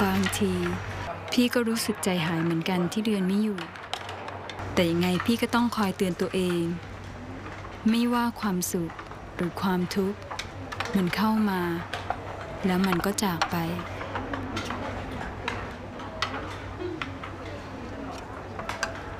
บางทีพี่ก็รู้สึกใจหายเหมือนกันที่เดือนไม่อยู่แต่ยังไงพี่ก็ต้องคอยเตือนตัวเองไม่ว่าความสุขหรือความทุกข์มันเข้ามาแล้วมันก็จากไป